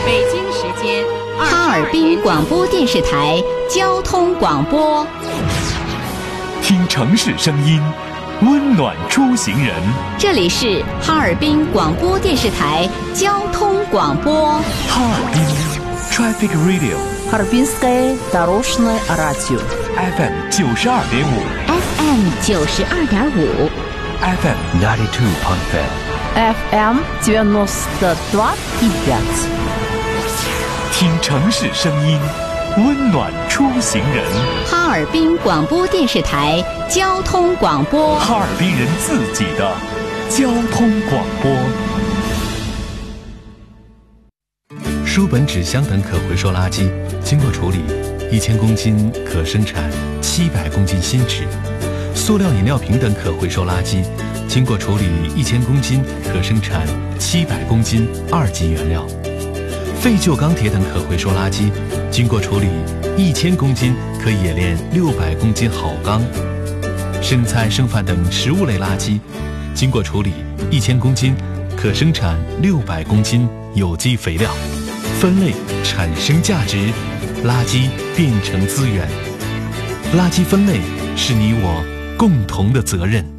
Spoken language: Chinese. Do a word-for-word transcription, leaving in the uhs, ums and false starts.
北京时间哈尔滨广播电视台交通广播。 听城市声音，温暖出行人。 这里是哈尔滨广播电视台交通广播。 哈尔滨 Traffic Radio， Харбинское дорожное радио F M 九十二点五 F M 九十二点五 F M ninety two point five F M девяносто два и пять。 听城市声音，温暖出行人。 哈尔滨广播电视台交通广播， 哈尔滨人自己的交通广播。 书本、纸箱等可回收垃圾经过处理，一千公斤可生产七百公斤新纸；塑料饮料瓶等可回收垃圾经过处理，一千公斤可生产七百公斤二级原料；废旧钢铁等可回收垃圾经过处理，一千公斤可冶炼六百公斤好钢；剩菜剩饭等食物类垃圾经过处理，一千公斤可生产六百公斤有机肥料。分类产生价值，垃圾变成资源。垃圾分类是你我共同的责任。